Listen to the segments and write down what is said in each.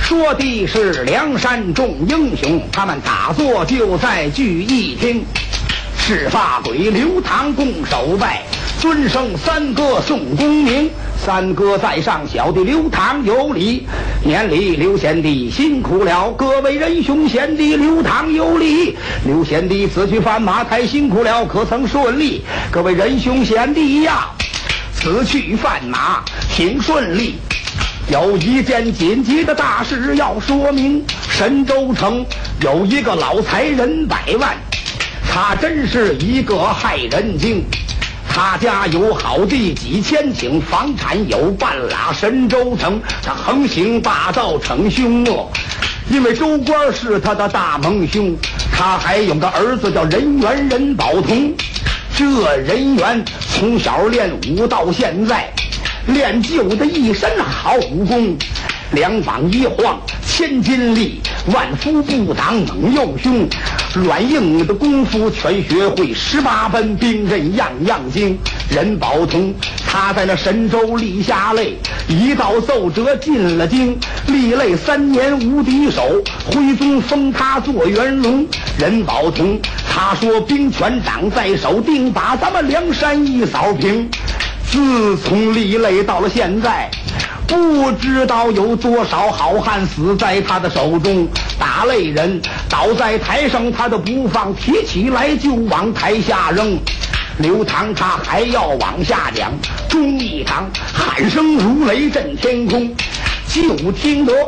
说的是梁山众英雄，他们打坐就在聚义厅。赤发鬼刘唐拱手拜，尊称三哥宋公明。三哥在上，小弟刘唐有礼。年里刘贤弟辛苦了，各位仁兄贤弟刘唐有礼。刘贤弟此去翻马太辛苦了，可曾顺利？各位仁兄贤弟呀，此去翻马挺顺利。有一件紧急的大事要说明，神州城有一个老财人百万，他真是一个害人精。他家有好地几千顷，房产有半拉神州城，他横行霸道逞凶恶，因为州官是他的大盟兄。他还有个儿子叫任元任宝同，这任元从小练武到现在，练就的一身好武功，两膀一晃千斤力，万夫不挡猛又凶，软硬的功夫全学会，18般兵刃样样精。任宝同他在那神州立下擂，一道奏折进了京，立擂3年无敌手，徽宗封他做元龙。任宝同他说兵权掌在手，定把咱们梁山一扫平。自从立擂到了现在，不知道有多少好汉死在他的手中。打擂人倒在台上，他都不放，提起来就往台下扔。刘唐他还要往下讲，钟义堂喊声如雷震天空，就听得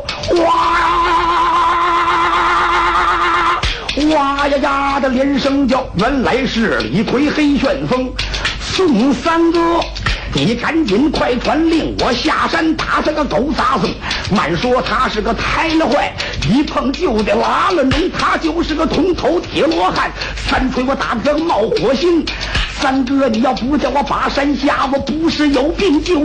哇呀呀的连声叫，原来是李逵黑旋风。宋三哥，你赶紧快传令我下山打这个狗杂种，慢说他是个胎了坏，一碰就得拉了脓，他就是个铜头铁罗汉，三锤我打得这个冒火星。三哥，你要不叫我把山下，我不是有病就